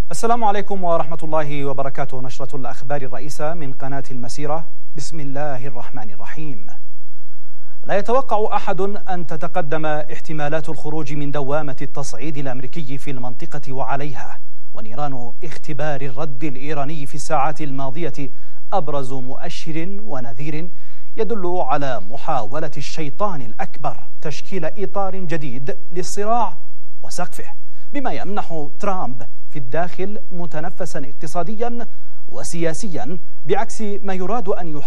السلام عليكم ورحمة الله وبركاته. نشرة الأخبار الرئيسة من قناة المسيرة. بسم الله الرحمن الرحيم. لا يتوقع أحد أن تتقدم احتمالات الخروج من دوامة التصعيد الأمريكي في المنطقة وعليها، ونيران اختبار الرد الإيراني في الساعات الماضية أبرز مؤشر ونذير يدل على محاولة الشيطان الأكبر تشكيل إطار جديد للصراع وسقفه، بما يمنح ترامب في الداخل متنفسا اقتصاديا وسياسيا، بعكس ما يراد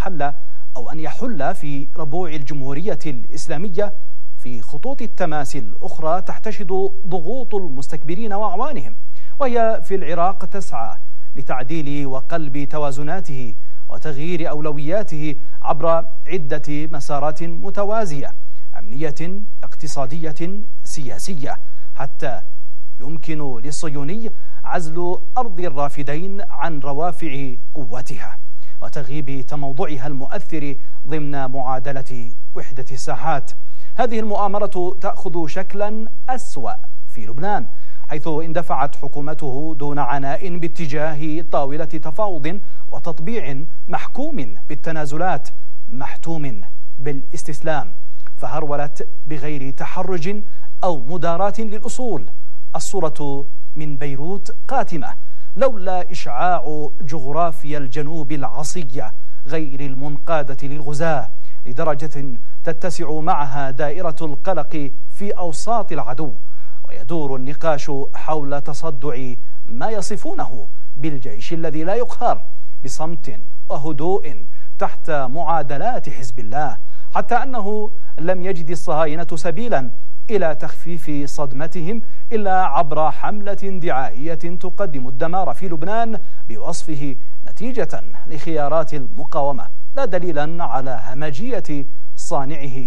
أن يحل في ربوع الجمهورية الإسلامية. في خطوط التماس الأخرى تحتشد ضغوط المستكبرين وأعوانهم، وهي في العراق تسعى لتعديل وقلب توازناته وتغيير أولوياته عبر عدة مسارات متوازية، أمنية، اقتصادية، سياسية، حتى يمكن للصهيوني عزل أرض الرافدين عن روافع قوتها وتغييب تموضعها المؤثر ضمن معادلة وحدة الساحات. هذه المؤامرة تأخذ شكلا أسوأ في لبنان، حيث اندفعت حكومته دون عناء باتجاه طاولة تفاوض وتطبيع محكوم بالتنازلات محتوم بالاستسلام، فهرولت بغير تحرج أو مداراة للأصول. الصورة من بيروت قاتمة، لولا إشعاع جغرافيا الجنوب العصية غير المنقادة للغزاة لدرجة تتسع معها دائرة القلق في أوساط العدو، ويدور النقاش حول تصدع ما يصفونه بالجيش الذي لا يقهر، بصمت وهدوء تحت معادلات حزب الله، حتى أنه لم يجد الصهاينة سبيلا إلى تخفيف صدمتهم إلا عبر حملة دعائية تقدم الدمار في لبنان بوصفه نتيجة لخيارات المقاومة، لا دليلا على همجية صانعه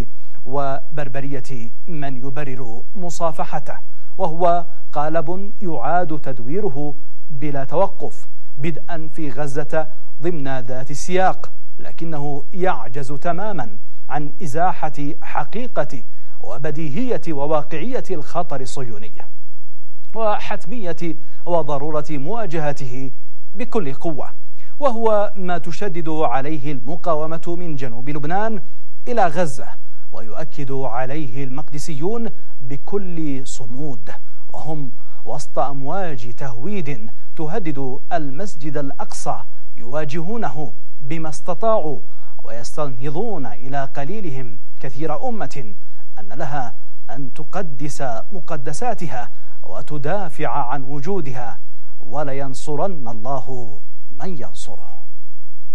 وبربرية من يبرر مصافحته، وهو قالب يعاد تدويره بلا توقف، بدءا في غزة ضمن ذات السياق، لكنه يعجز تماما عن إزاحة حقيقة وبديهية وواقعية الخطر الصهيوني وحتمية وضرورة مواجهته بكل قوة، وهو ما تشدد عليه المقاومة من جنوب لبنان إلى غزة، ويؤكد عليه المقدسيون بكل صمود، وهم وسط أمواج تهويد تهدد المسجد الأقصى يواجهونه بما استطاعوا، ويستنهضون إلى قليلهم كثير أمة أن لها أن تقدس مقدساتها وتدافع عن وجودها، ولينصرن الله من ينصره.